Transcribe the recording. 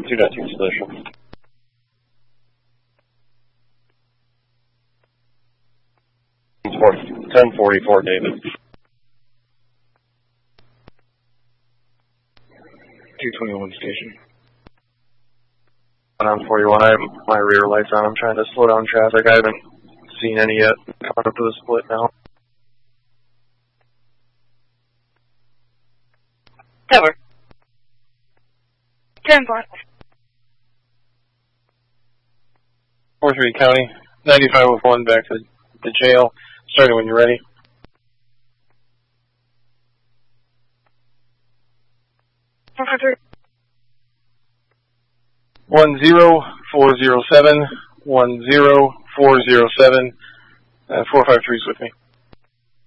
2.2 position. It's 1044, David. 221 station. On 41, I have my rear lights on. I'm trying to slow down traffic. I haven't seen any yet. Coming up to the split now. Cover. 10-4. 4-3 County, 95 with 1 back to the jail. Starting when you're ready. Four, 10407, 10407, 453's with me.